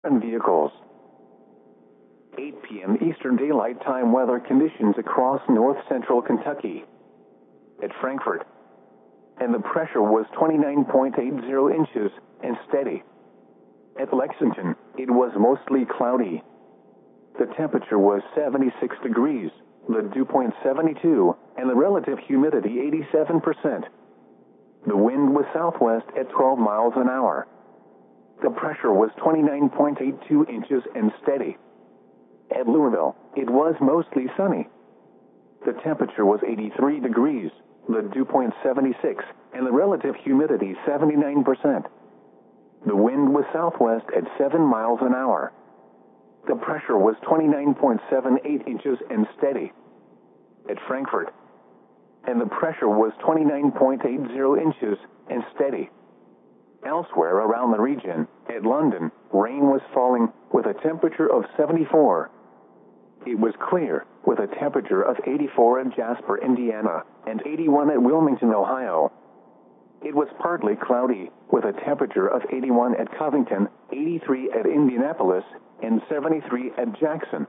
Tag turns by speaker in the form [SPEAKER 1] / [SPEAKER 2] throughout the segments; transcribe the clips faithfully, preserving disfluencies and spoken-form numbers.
[SPEAKER 1] and vehicles. eight p m Eastern Daylight Time weather conditions across north central Kentucky. At Frankfort, and the pressure was twenty-nine point eight zero inches and steady. At Lexington, it was mostly cloudy. The temperature was seventy-six degrees, the dew point seventy-two, and the relative humidity eighty-seven percent. The wind was southwest at twelve miles an hour. The pressure was twenty-nine point eight two inches and steady. At Louisville, it was mostly sunny. The temperature was eighty-three degrees, the dew point seventy-six, and the relative humidity seventy-nine percent. The wind was southwest at seven miles an hour. The pressure was twenty-nine point seven eight inches and steady. At Frankfort, and the pressure was twenty-nine point eight zero inches and steady. Elsewhere around the region, at London, rain was falling with a temperature of seventy-four. It was clear, with a temperature of eighty-four at Jasper, Indiana, and eighty-one at Wilmington, Ohio. It was partly cloudy, with a temperature of eighty-one at Covington, eighty-three at Indianapolis, and seventy-three at Jackson.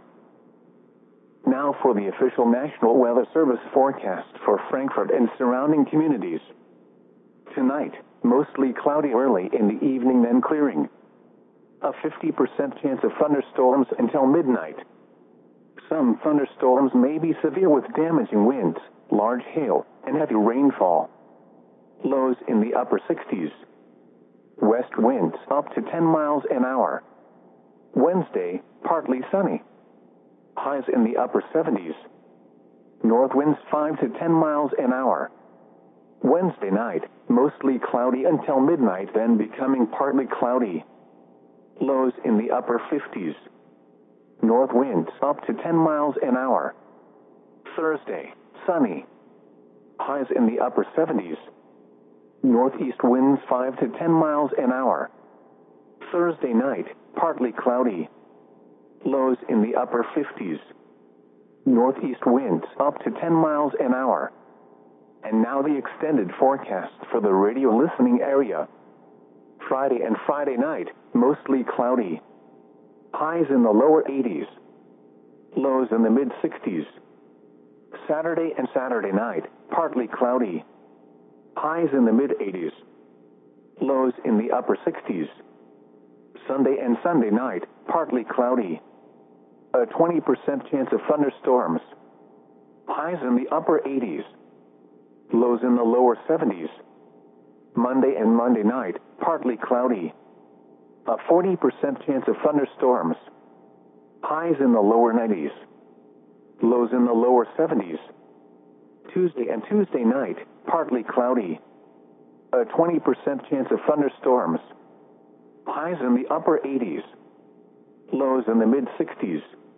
[SPEAKER 1] Now for the official National Weather Service forecast for Frankfort and surrounding communities. Tonight, mostly cloudy early in the evening, then clearing. A fifty percent chance of thunderstorms until midnight. Some thunderstorms may be severe with damaging winds, large hail, and heavy rainfall. Lows in the upper sixties. West winds up to ten miles an hour. Wednesday, partly sunny. Highs in the upper seventies. North winds five to ten miles an hour. Wednesday night, mostly cloudy until midnight, then becoming partly cloudy. Lows in the upper fifties. North winds up to ten miles an hour. Thursday, sunny. Highs in the upper seventies. Northeast winds five to ten miles an hour. Thursday night, partly cloudy. Lows in the upper fifties. Northeast winds up to ten miles an hour. And now the extended forecast for the radio listening area. Friday and Friday night, mostly cloudy. Highs in the lower eighties. Lows in the mid sixties. Saturday and Saturday night, partly cloudy. Highs in the mid eighties. Lows in the upper sixties. Sunday and Sunday night, partly cloudy. A twenty percent chance of thunderstorms. Highs in the upper eighties. Lows in the lower seventies. Monday and Monday night, partly cloudy. A forty percent chance of thunderstorms. Highs in the lower nineties. Lows in the lower seventies. Tuesday and Tuesday night, partly cloudy. A twenty percent chance of thunderstorms. Highs in the upper eighties. Lows in the mid sixties.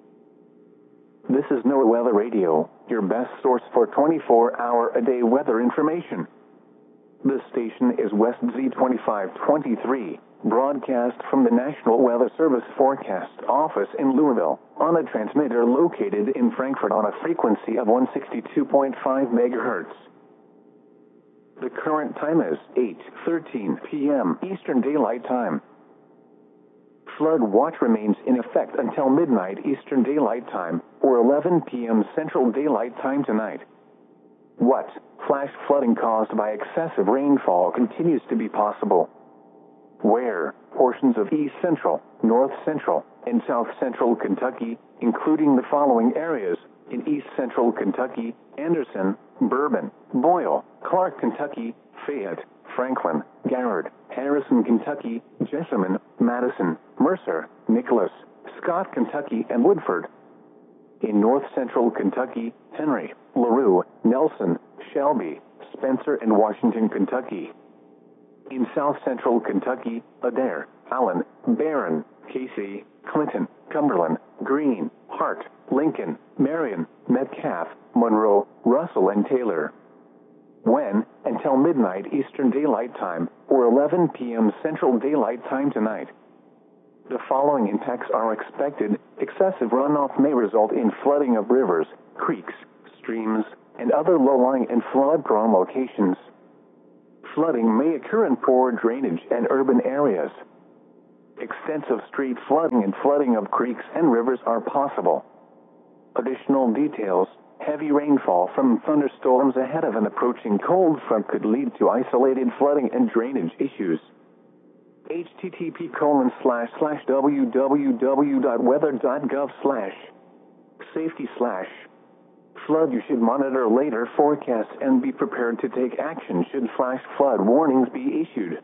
[SPEAKER 1] This is NOAA Weather Radio, your best source for twenty-four hour a day weather information. This station is West Z twenty-five twenty-three, broadcast from the National Weather Service Forecast Office in Louisville, on a transmitter located in Frankfort on a frequency of one sixty-two point five megahertz. The current time is eight thirteen p m Eastern Daylight Time. Flood watch remains in effect until midnight Eastern Daylight Time, or eleven p m Central Daylight Time tonight. What? Flash flooding caused by excessive rainfall continues to be possible. Where? Portions of East Central, North Central, and South Central Kentucky, including the following areas: in East Central Kentucky, Anderson, Bourbon, Boyle, Clark, Kentucky, Fayette, Franklin, Garrard, Harrison, Kentucky, Jessamine, Madison, Mercer, Nicholas, Scott, Kentucky, and Woodford. In North Central Kentucky, Henry, LaRue, Nelson, Shelby, Spencer, and Washington, Kentucky. In South Central Kentucky, Adair, Allen, Barron, Casey, Clinton, Cumberland, Greene, Hart, Lincoln, Marion, Metcalf, Monroe, Russell, and Taylor. When? Until midnight Eastern Daylight Time, or eleven p m Central Daylight Time tonight. The following impacts are expected. Excessive runoff may result in flooding of rivers, creeks, streams, and other low-lying and flood-prone locations. Flooding may occur in poor drainage and urban areas. Extensive street flooding and flooding of creeks and rivers are possible. Additional details: heavy rainfall from thunderstorms ahead of an approaching cold front could lead to isolated flooding and drainage issues. http colon slash slash www dot weather dot gov slash safety slash flood. You should monitor later forecasts and be prepared to take action should flash flood warnings be issued.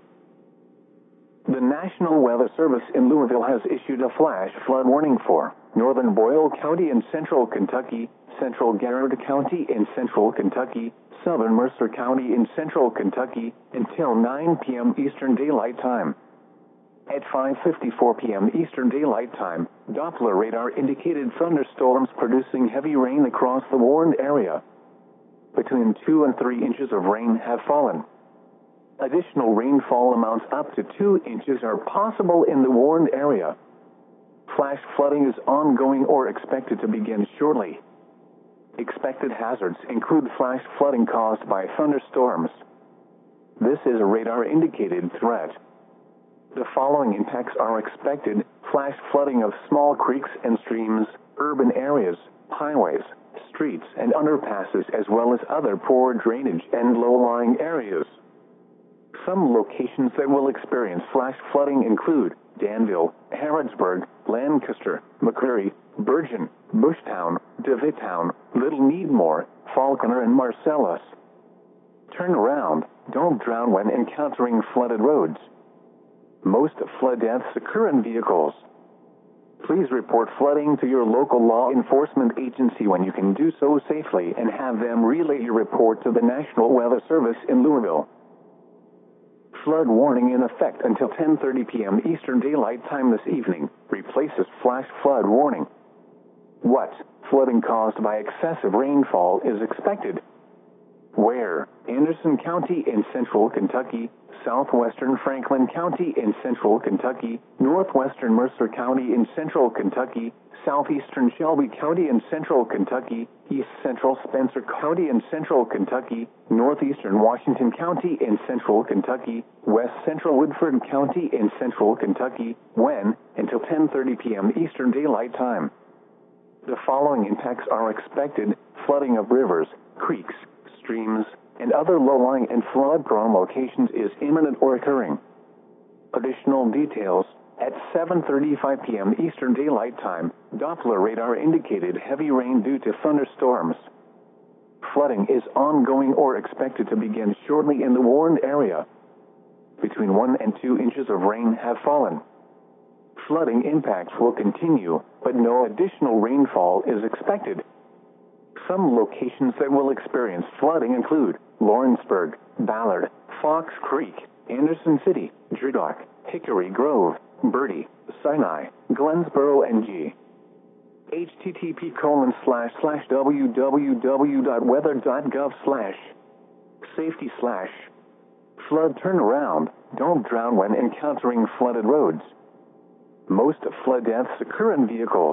[SPEAKER 1] The National Weather Service in Louisville has issued a flash flood warning for northern Boyle County in central Kentucky, central Garrett County in central Kentucky, southern Mercer County in central Kentucky, until nine p m Eastern Daylight Time. At five fifty-four p m Eastern Daylight Time, Doppler radar indicated thunderstorms producing heavy rain across the warned area. Between two and three inches of rain have fallen. Additional rainfall amounts up to two inches are possible in the warned area. Flash flooding is ongoing or expected to begin shortly. Expected hazards include flash flooding caused by thunderstorms. This is a radar-indicated threat. The following impacts are expected: flash flooding of small creeks and streams, urban areas, highways, streets and underpasses, as well as other poor drainage and low-lying areas. Some locations that will experience flash flooding include Danville, Harrodsburg, Lancaster, McCreary, Bergen, Bushtown, DeWitttown, Little Needmore, Falconer and Marcellus. Turn around, don't drown when encountering flooded roads. Most flood deaths occur in vehicles. Please report flooding to your local law enforcement agency when you can do so safely and have them relay your report to the National Weather Service in Louisville. Flood warning in effect until ten thirty p m Eastern Daylight Time this evening replaces flash flood warning. What flooding caused by excessive rainfall is expected? Where? Anderson County in central Kentucky, southwestern Franklin County in central Kentucky, northwestern Mercer County in central Kentucky, southeastern Shelby County in central Kentucky, east central Spencer County in central Kentucky, northeastern Washington County in central Kentucky, west central Woodford County in central Kentucky. When? Until ten thirty p m Eastern Daylight Time. The following impacts are expected: flooding of rivers, creeks, streams, and other low-lying and flood-prone locations is imminent or occurring. Additional details: at seven thirty-five p m Eastern Daylight Time, Doppler radar indicated heavy rain due to thunderstorms. Flooding is ongoing or expected to begin shortly in the warned area. Between one and two inches of rain have fallen. Flooding impacts will continue, but no additional rainfall is expected. Some locations that will experience flooding include Lawrenceburg, Ballard, Fox Creek, Anderson City, Driddock, Hickory Grove, Bertie, Sinai, Glensboro, and G. http colon slash slash www dot weather dot gov slash safety slash flood. Turn around, don't drown when encountering flooded roads. Most flood deaths occur in vehicles.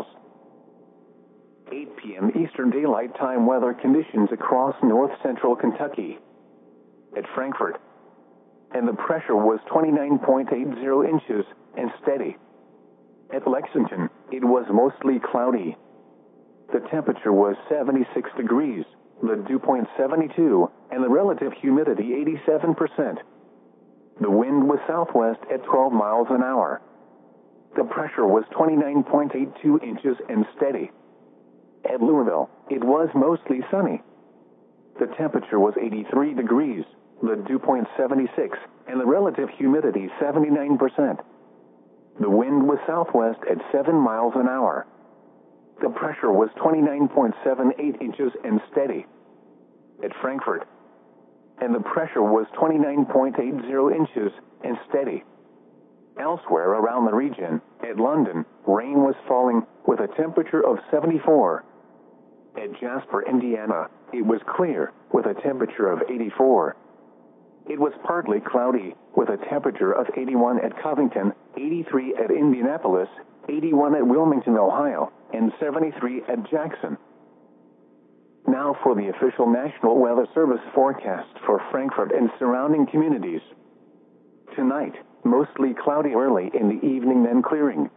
[SPEAKER 1] eight p m Eastern Daylight Time weather conditions across north central Kentucky. At Frankfort, and the pressure was twenty-nine point eight zero inches and steady. At Lexington, it was mostly cloudy. The temperature was seventy-six degrees, the dew point seventy-two, and the relative humidity eighty-seven percent. The wind was southwest at twelve miles an hour. The pressure was twenty-nine point eight two inches and steady. At Louisville, it was mostly sunny. The temperature was eighty-three degrees, the dew point seventy-six, and the relative humidity seventy-nine percent. The wind was southwest at seven miles an hour. The pressure was twenty-nine point seven eight inches and steady. At Frankfort, and the pressure was twenty-nine point eight zero inches and steady. Elsewhere around the region, at London, rain was falling with a temperature of seventy-four. At Jasper, Indiana, it was clear with a temperature of eighty-four. It was partly cloudy with a temperature of eighty-one at Covington, eighty-three at Indianapolis, eighty-one at Wilmington, Ohio, and seventy-three at Jackson. Now for the official National Weather Service forecast for Frankfort and surrounding communities. Tonight, Mostly cloudy early in the evening, then clearing.